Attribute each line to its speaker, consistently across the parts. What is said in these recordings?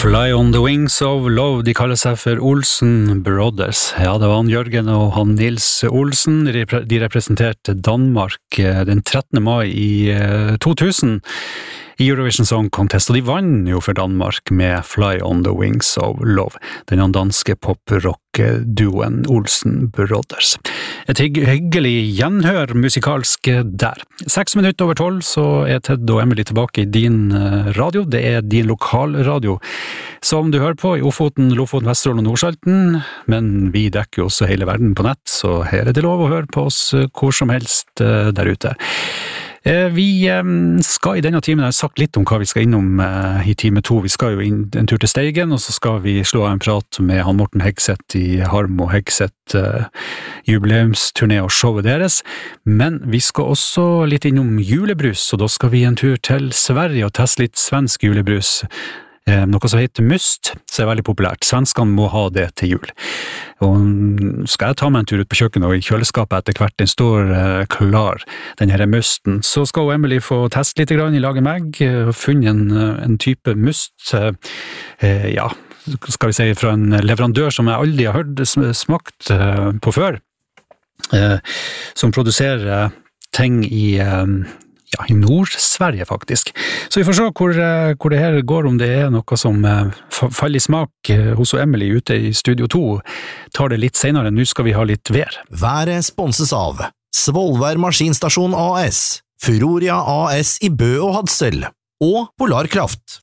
Speaker 1: Fly on the Wings of Love, de kaller seg for Olsen Brothers. Ja, det var han Jørgen og han Nils Olsen, de representerte Danmark den 13. mai i 2000 i Eurovision Song Contest, og de vann jo for Danmark med Fly on the Wings of Love, den danske pop-rock-duoen Olsen Brothers. Et hyggelig gjenhør musikalsk der. 6:12, så Ted og Emily tilbake i din radio. Det din lokalradio som du hører på i Ofoten, Lofoten, Vesterålen og Nordsalten, men vi dekker jo også hele verden på nett, så her det lov å høre på oss hvor som helst der ute. Vi skal i denne timen, jeg har sagt litt om hva vi skal innom i time 2. Vi skal jo inn en tur til Steigen, og så skal vi slå en prat med han Morten Hegseth i Harm og Hegseth jubileumsturné og showet deres. Men vi skal også litt innom julebrus, og da skal vi en tur til Sverige og teste litt svensk julebrus. Noe som heter Must, så veldig populært. Svenskene må ha det til jul. Og skal jeg ta meg en tur ut på kjøkkenet og i kjøleskapet etter hvert, den står klar, den her musten. Så skal Emily få teste litt grann i lag med meg, og funnet en type must, ja, skal vi si fra en leverandør som jeg aldri har hørt smakt på før, som produserer ting i Nord-Sverige faktisk. Så vi får se hvor det her går, om det noe som faller i smak hos Emily ute i Studio 2. Tar det litt senere, nå skal vi ha litt vær.
Speaker 2: Været sponses av Svolvær Maskinstasjon AS, Furoria AS i Bø og Hadsel, og Polarkraft.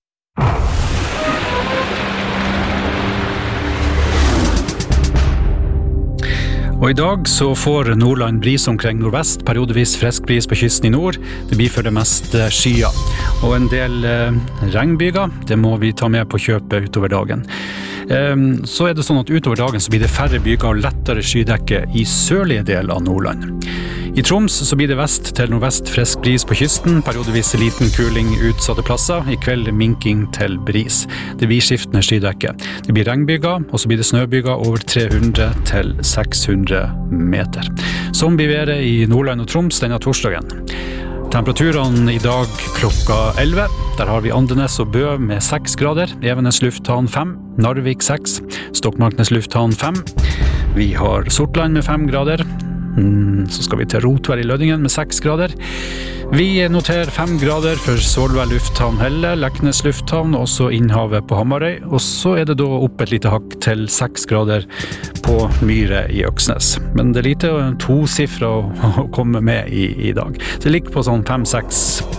Speaker 1: Og i dag så får Nordland bris omkring nordvest, periodevis frisk bris på kysten i nord. Det blir for det meste skyer. Og en del regnbyger, det må vi ta med på kjøpet utover dagen. Så det sånn at utover dagen så blir det færre byger og lettere skydekke i sørlige del av Nordland. I Troms så blir det vest til nordvest frisk bris på kysten, periodevis liten kuling utsatte plasser, i kveld minking til bris. Det blir skiftende skydekke. Det blir regnbyger, og så blir det snøbyger over 300 til 600 meter. Som blir været i Nordland og Troms denne torsdagen. Temperaturene i dag klokka 11. Der har vi Andenes og Bø med 6 grader, Evenes lufthavn 5, Narvik 6, Stokmarknes lufthavn 5. Vi har Sortland med 5 grader, så skal vi til Rotvær i Lødingen med 6 grader. Vi noterer 5 grader for Svolvær lufthavn Helle, Leknes lufthavn, og også Innhavet på Hamarøy. Og så det da opp et lite hakk til 6 grader på Myre i Øksnes. Men det lite tosifra å komme med i dag. Så det ligger på sånn 5-6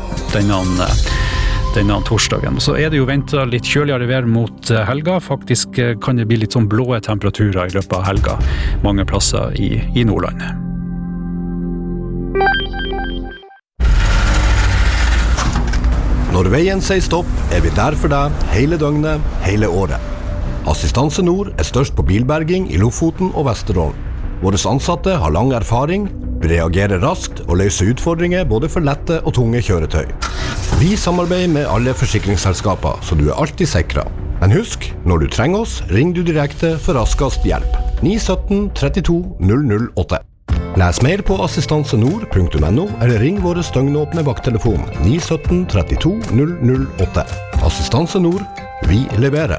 Speaker 1: denne torsdagen. Så det jo ventet litt kjøligere vær mot helga. Faktisk kan det bli litt sånn blå temperaturer i løpet av helga mange plasser i Nordland.
Speaker 3: Når veien sier stopp, vi der for deg hele døgnet, hele året. Assistanse Nord størst på bilberging i Lofoten og Vesterålen. Våre ansatte har lang erfaring, reagerer raskt og løser utfordringer både for lette og tunge kjøretøy. Vi samarbeider med alle forsikringsselskaper, så du alltid sikret. Men husk, når du trenger oss, ring du direkte for raskest hjelp. 917 32 008. Les mer på assistansenord.no eller ring våre støgnåpne vakttelefon 917 32 008. Assistanse Nord, vi leverer.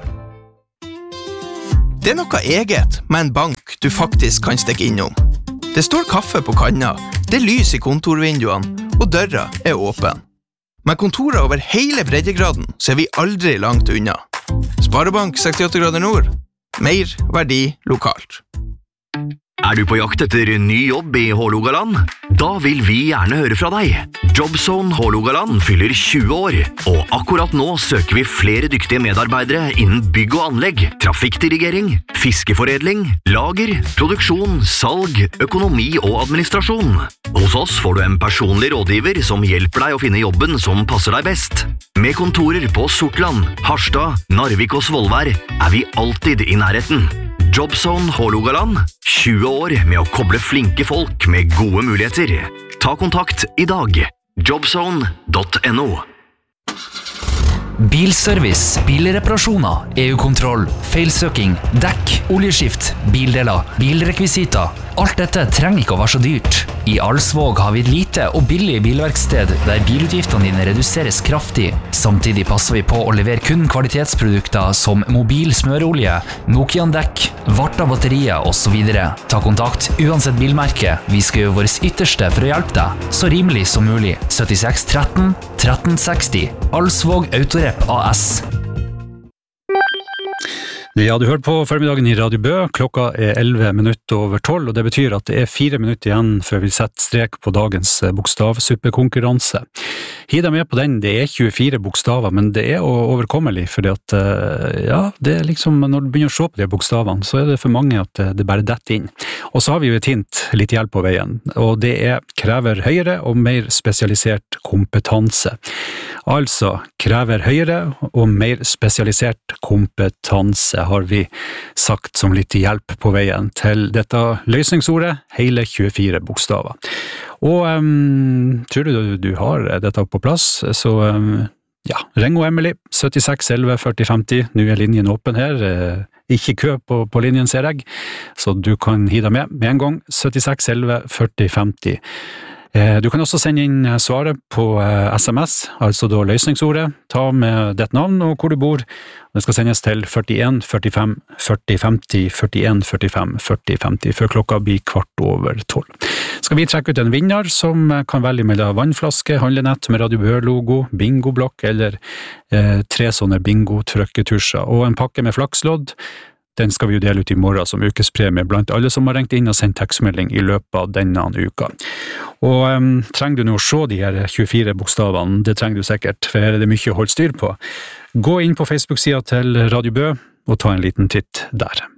Speaker 4: Det noe eget med en bank du faktisk kan stikke innom. Det står kaffe på kanna, det lys i kontorvinduene, og døra åpen. Med kontorer over hele breddegraden så vi aldri langt unna. Sparebank 68 grader nord. Mer verdi lokalt.
Speaker 5: Du på jakt etter ny jobb i Hålogaland? Da vil vi gjerne høre fra deg. Jobzone Hålogaland fyller 20 år, og akkurat nå søker vi flere dyktige medarbeidere innen bygg og anlegg, trafikkdirigering, fiskeforedling, lager, produksjon, salg, økonomi og administrasjon. Hos oss får du en personlig rådgiver som hjelper deg å finne jobben som passer deg best. Med kontorer på Sortland, Harstad, Narvik og Svolvær vi alltid i nærheten. Jobzone Hålogaland, 20 år med å koble flinke folk med gode muligheter. Ta kontakt i dag. Jobzone.no.
Speaker 6: Bilservice, bilreparasjoner, EU-kontroll, feilsøking, dekk, oljeskift, bildeler, bilrekvisiter. Alt dette trenger ikke å være så dyrt. I Alsvåg har vi et lite og billig bilverksted der bilutgiftene dine reduseres kraftig, Samtidig passer vi på å levere kun kvalitetsprodukter som mobil smørolje, Nokian-dekk, Varta batterier og så videre. Ta kontakt uansett bilmerke. Vi skal gjøre vårt ytterste for å hjelpe deg, så rimelig som mulig. 76 13 1360. Alsvåg Autorep AS.
Speaker 1: Ja, du hører på formiddagen i Radio Bø. Klokka 11:11, og det betyr at det 4 minutter igjen før vi setter strek på dagens bokstavsuppekonkurranse. Hiv deg med på den, det 24 bokstaver, men det overkommelig, fordi at, ja, det liksom, når du begynner å se på de bokstavene, så det for mange at det bare detter inn. Og så har vi jo et hint, litt hjelp på veien, og det krever høyere og mer spesialisert kompetanse. Altså, krever høyere og mer spesialisert kompetanse, har vi sagt som litt hjelp på veien til dette løsningsordet, hele 24 bokstaver. Og tror du har dette på plass, så ja, ring og Emily, 76 11 40 50, nå linjen åpen her, ikke kø på linjen ser jeg, så du kan hive deg med en gang, 76 11 40 50. Du kan også sende inn svaret på SMS, altså da løsningsordet, ta med ditt navn og hvor du bor. Det skal sendes til 41 45 40 50, 41 45 40 50, før klokka blir 11:15. Skal vi trekke ut en vinner som kan velge mellom vannflaske, handlenett med Radio Bø-logo, bingoblokk eller 3 sånne bingo-trykketusjer, og en pakke med flakslodd. Den skal vi jo dele ut i morgen som ukespremie blant alle som har ringt inn og sendt tekstmelding i løpet av denne uka. Og trenger du nå å se de her 24 bokstavene, det trenger du sikkert, for her det mye å holde styr på. Gå inn på Facebook-siden til Radio Bø og ta en liten titt der.